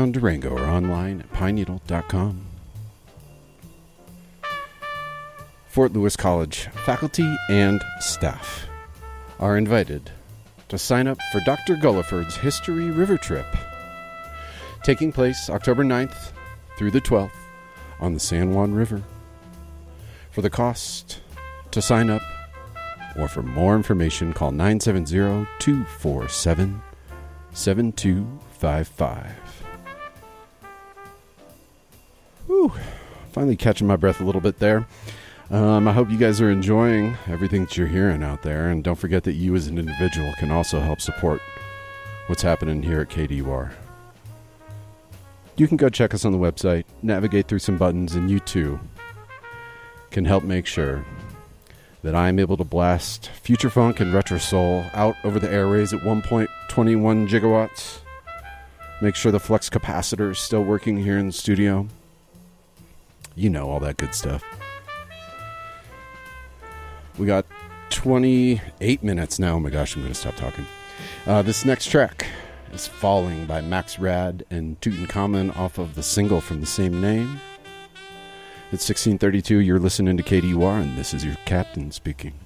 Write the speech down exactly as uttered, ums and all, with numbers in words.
downtown Durango or online at pine needle dot com. Fort Lewis College faculty and staff are invited to sign up for Doctor Gulliford's History River Trip, taking place October ninth through the twelfth on the San Juan River. For the cost to sign up or for more information, call nine seven zero, two four seven, seven two five five. Whew, finally catching my breath a little bit there. Um, I hope you guys are enjoying everything that you're hearing out there, and don't forget that you as an individual can also help support what's happening here at K D U R. You can go check us on the website, navigate through some buttons, and you too can help make sure that I'm able to blast future funk and retro soul out over the airways at one point two one gigawatts. Make sure the flux capacitor is still working here in the studio. You know, all that good stuff. We got twenty-eight minutes now. Oh my gosh, I'm going to stop talking. Uh, this next track is Falling by Max Rad and Tutankhamun off of the single from the same name. It's sixteen thirty-two. You're listening to K D U R, and this is your captain speaking.